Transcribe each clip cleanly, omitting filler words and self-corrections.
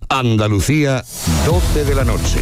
Andalucía, 12 de la noche.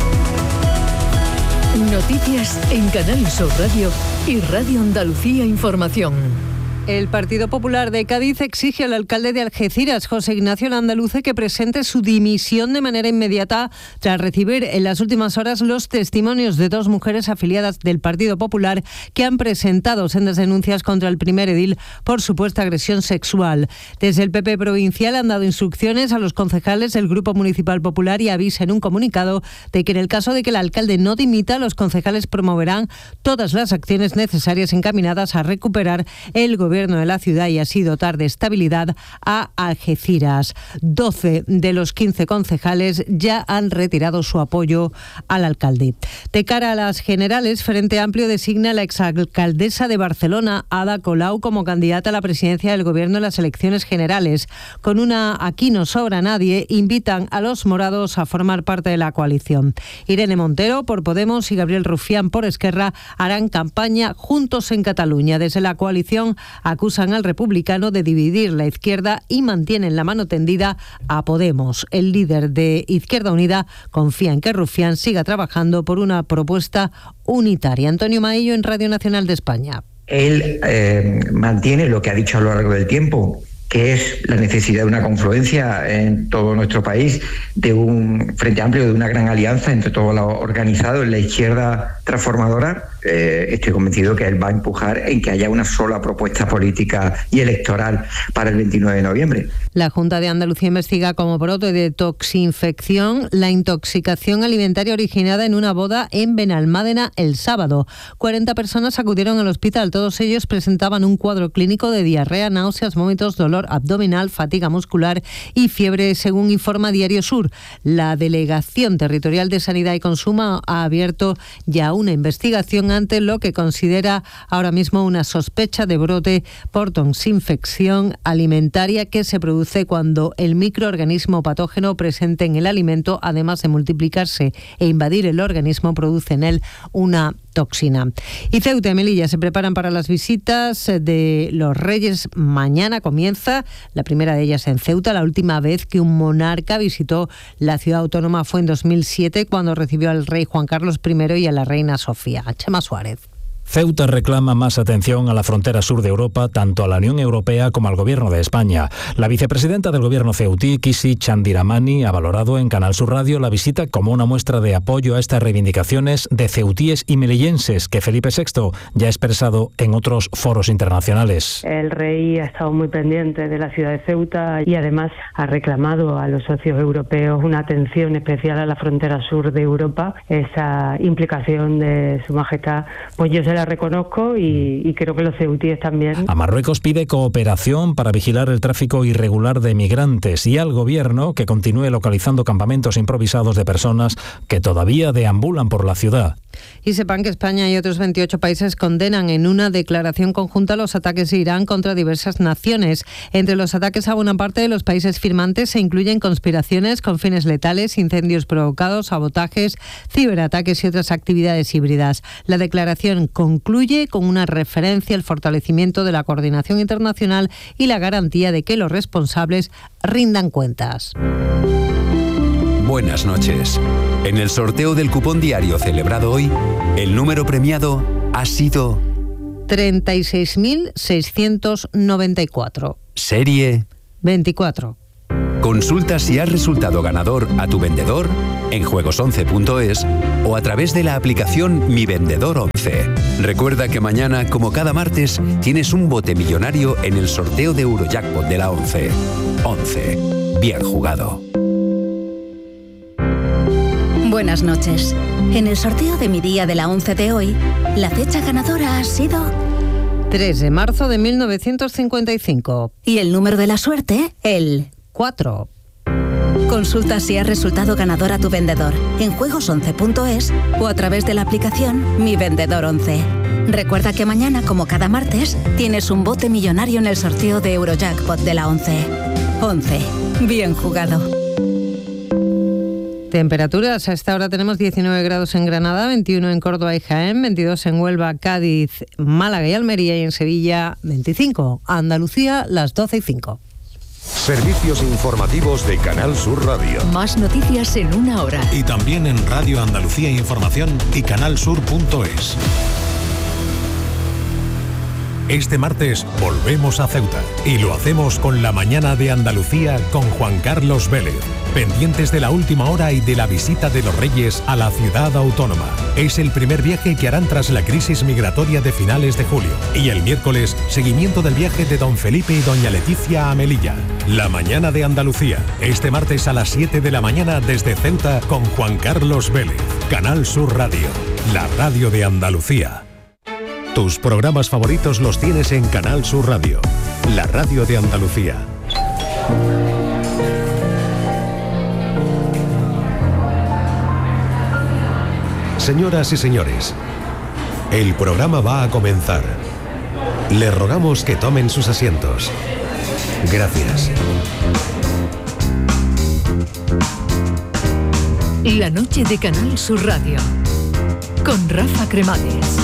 Noticias en Canal Sur Radio y Radio Andalucía Información. El Partido Popular de Cádiz exige al alcalde de Algeciras, José Ignacio Landaluce, que presente su dimisión de manera inmediata tras recibir en las últimas horas los testimonios de 2 mujeres afiliadas del Partido Popular que han presentado sendas denuncias contra el primer edil por supuesta agresión sexual. Desde el PP provincial han dado instrucciones a los concejales del Grupo Municipal Popular y avisa en un comunicado de que en el caso de que el alcalde no dimita, los concejales promoverán todas las acciones necesarias encaminadas a recuperar el gobierno de la ciudad y así dotar de estabilidad a Algeciras. 12 de los 15 concejales ya han retirado su apoyo al alcalde. De cara a las generales, Frente Amplio designa a la exalcaldesa de Barcelona, Ada Colau, como candidata a la presidencia del gobierno en las elecciones generales. Con una "aquí no sobra nadie", invitan a los morados a formar parte de la coalición. Irene Montero por Podemos y Gabriel Rufián por Esquerra harán campaña juntos en Cataluña. Desde la coalición acusan al republicano de dividir la izquierda y mantienen la mano tendida a Podemos. El líder de Izquierda Unida confía en que Rufián siga trabajando por una propuesta unitaria. Antonio Maillo en Radio Nacional de España. Él mantiene lo que ha dicho a lo largo del tiempo, que es la necesidad de una confluencia en todo nuestro país, de un Frente Amplio, de una gran alianza entre todo lo organizado en la izquierda transformadora. Estoy convencido que él va a empujar en que haya una sola propuesta política y electoral para el 29 de noviembre. La Junta de Andalucía investiga como brote de toxinfección la intoxicación alimentaria originada en una boda en Benalmádena el sábado. 40 personas acudieron al hospital. Todos ellos presentaban un cuadro clínico de diarrea, náuseas, vómitos, dolor abdominal, fatiga muscular y fiebre, según informa Diario Sur. La Delegación Territorial de Sanidad y Consumo ha abierto ya una investigación ante lo que considera ahora mismo una sospecha de brote por toxinfección alimentaria que se produce cuando el microorganismo patógeno presente en el alimento, además de multiplicarse e invadir el organismo, produce en él una toxina. Y Ceuta y Melilla se preparan para las visitas de los Reyes. Mañana comienza la primera de ellas en Ceuta. La última vez que un monarca visitó la ciudad autónoma fue en 2007, cuando recibió al rey Juan Carlos I y a la reina Sofía. Chema Suárez. Ceuta reclama más atención a la frontera sur de Europa, tanto a la Unión Europea como al Gobierno de España. La vicepresidenta del Gobierno ceutí, Kisi Chandiramani, ha valorado en Canal Sur Radio la visita como una muestra de apoyo a estas reivindicaciones de ceutíes y melillenses que Felipe VI ya ha expresado en otros foros internacionales. El rey ha estado muy pendiente de la ciudad de Ceuta y además ha reclamado a los socios europeos una atención especial a la frontera sur de Europa. Esa implicación de Su Majestad, pues yo se la reconozco y creo que los ceutíes también. A Marruecos pide cooperación para vigilar el tráfico irregular de migrantes y al gobierno que continúe localizando campamentos improvisados de personas que todavía deambulan por la ciudad. Y sepan que España y otros 28 países condenan en una declaración conjunta los ataques de Irán contra diversas naciones. Entre los ataques a buena parte de los países firmantes se incluyen conspiraciones con fines letales, incendios provocados, sabotajes, ciberataques y otras actividades híbridas. La declaración concluye con una referencia al fortalecimiento de la coordinación internacional y la garantía de que los responsables rindan cuentas. Buenas noches. En el sorteo del cupón diario celebrado hoy, el número premiado ha sido 36.694. Serie 24. Consulta si has resultado ganador a tu vendedor en juegos11.es o a través de la aplicación Mi Vendedor 11. Recuerda que mañana, como cada martes, tienes un bote millonario en el sorteo de Eurojackpot de la 11. 11. Bien jugado. Buenas noches. En el sorteo de Mi Día de la 11 de hoy, la fecha ganadora ha sido 3 de marzo de 1955. Y el número de la suerte, el 4. Consulta si has resultado ganador a tu vendedor en juegos11.es o a través de la aplicación Mi Vendedor 11. Recuerda que mañana, como cada martes, tienes un bote millonario en el sorteo de Eurojackpot de la 11. 11. Bien jugado. Temperaturas, a esta hora tenemos 19 grados en Granada, 21 en Córdoba y Jaén, 22 en Huelva, Cádiz, Málaga y Almería, y en Sevilla 25. Andalucía, las 12:05. Servicios informativos de Canal Sur Radio. Más noticias en una hora. Y también en Radio Andalucía Información y canalsur.es. Este martes volvemos a Ceuta y lo hacemos con la mañana de Andalucía con Juan Carlos Vélez. Pendientes de la última hora y de la visita de los Reyes a la ciudad autónoma. Es el primer viaje que harán tras la crisis migratoria de finales de julio. Y el miércoles, seguimiento del viaje de don Felipe y doña Leticia a Melilla. La mañana de Andalucía, este martes a las 7 de la mañana desde Ceuta con Juan Carlos Vélez. Canal Sur Radio, la radio de Andalucía. Tus programas favoritos los tienes en Canal Sur Radio, la radio de Andalucía. Señoras y señores, el programa va a comenzar. Les rogamos que tomen sus asientos. Gracias. La noche de Canal Sur Radio con Rafa Cremades.